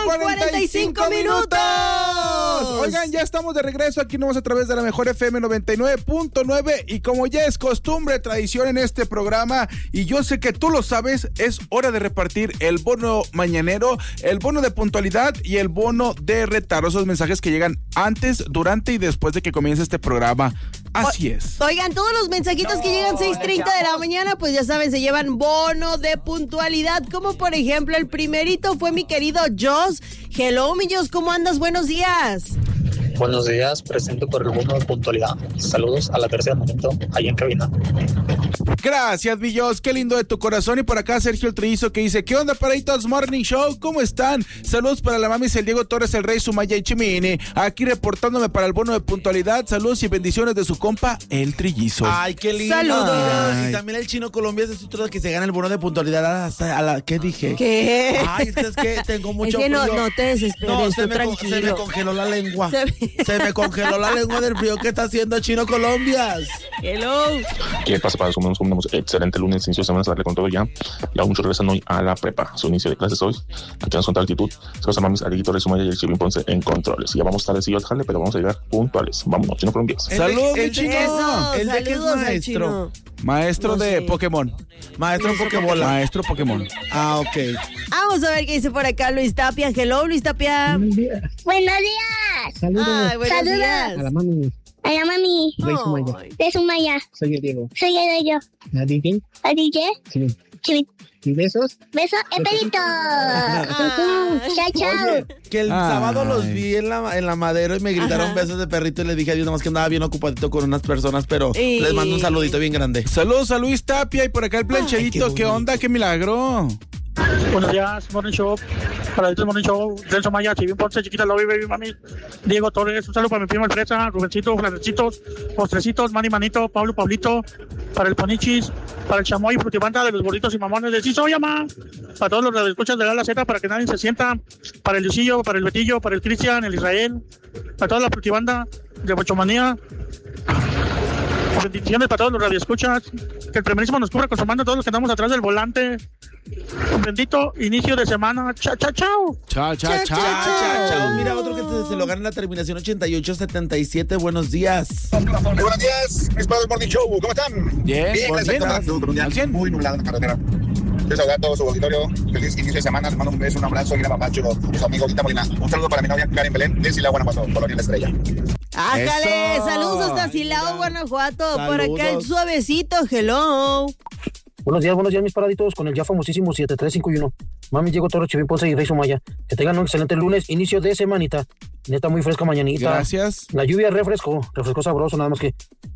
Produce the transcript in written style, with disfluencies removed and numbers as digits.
45 minutos. Oigan, ya estamos de regreso aquí nomás a través de la mejor FM 99.9 y como ya es costumbre, tradición en este programa y yo sé que tú lo sabes, es hora de repartir el bono mañanero, el bono de puntualidad y el bono de retardo, esos mensajes que llegan antes, durante y después de que comience este programa. Así es. Oigan, todos los mensajitos que llegan 6:30 de la mañana, pues ya saben, se llevan bono de puntualidad, como por ejemplo el primerito fue mi querido Joss. Hello, mi Joss, ¿cómo andas? Buenos días. Buenos días, presento por el bono de puntualidad. Saludos a la tercera momento, ahí en cabina. Gracias, Villos, qué lindo de tu corazón. Y por acá Sergio el Trillizo que dice, ¿qué onda, Paraditos Morning Show? ¿Cómo están? Saludos para la mamis, el Diego Torres, el Rey Sumaya y Chimini, aquí reportándome para el bono de puntualidad. Saludos y bendiciones de su compa, el Trillizo. Ay, qué lindo. Saludos. Y también el Chino Colombia es otro que se gana el bono de puntualidad ¿qué dije? ¿Qué? Ay, es que tengo mucho Es que no frío. te desesperes, tú tranquilo. Se me congeló la lengua. Se me congeló la lengua del frío que está haciendo Chino Colombias. Hello. ¿Qué pasa para nosotros? Un excelente lunes, inicio de semana, darle con todo ya. Y aún muchos regresan hoy a la prepa. Su inicio de clases hoy. Aquí nos cuenta la actitud. Saludos a mamis, a Torres Sumaya y el Chivin Ponce en controles. Y ya vamos a estar al jale, pero vamos a llegar puntuales. Vámonos, Chino Colombias. Saludos, Chino. El de que es maestro. Maestro No de sé. Pokémon. Maestro Pokébola. Maestro Pokémon. Ah, ok. Vamos a ver qué dice por acá Luis Tapia. Hello, Luis Tapia. Buenos días. Saludos. Ay, buenos Saludos. días. A la mami. A la mami Rey Sumaya. Ay. de Sumaya. Soy el Diego. Soy yo. ¿A DJ? A DJ. Sí. Chivit. ¿Y besos? Beso, Epelito. Chao, chao. Oye, que el Ay. sábado los vi en la Madero y me gritaron besos de perrito y le dije a Dios, nomás que andaba bien ocupadito con unas personas, pero Y- les mando un saludito bien grande. Saludos a Luis Tapia y por acá el planchadito. qué ¿Qué bonito. onda? ¡Qué milagro! Buenos días, Morning Show. Para el Morning Show, Celso Maya, Chivin Ponce, Chiquita Lobby, Baby Mami, Diego Torres, un saludo para mi primo el Fresa, Rubencito, Flanecitos, Postrecitos, Manny Manito, Pablo Pablito, para el Ponichis, para el Chamoy, Frutibanda de los Gorditos y Mamones de Ciso Llama, para todos los radioescuchas de la Z, para que nadie se sienta, para el Lucillo, para el Betillo, para el Cristian, el Israel, para toda la Frutibanda de Bochomanía. Bendiciones para todos los radioescuchas. Que el primerísimo nos cubra con su mano a todos los que andamos atrás del volante. Un bendito inicio de semana. Chao, chao, chao. Chao, chao, chao. Chao. Mira, otro que se lo gana en la terminación 8877. Buenos días. Buenos días, mis padres Morning Show, ¿cómo están? Bien, Bien, pues bien. gracias. Con un día Al 100. muy nublado en la carretera. Yo saludo a todo su auditorio. Feliz inicio de semana. Les mando un beso, un abrazo y un apapacho a su amigo Guita Molina. Un saludo para mi novia Karen Belén de Silao, Guanajuato, Colonia La Estrella. Ájale, Eso. saludos hasta Silao, Guanajuato. Por acá el Saludos. suavecito, hello. Buenos días, mis paraditos, con el ya famosísimo 7351. Mami, Diego Torres, Chivin Ponce y Rey Sumaya. Que tengan un excelente lunes, inicio de semanita. Neta, muy fresca mañanita. Gracias. La lluvia refrescó sabroso, nada más que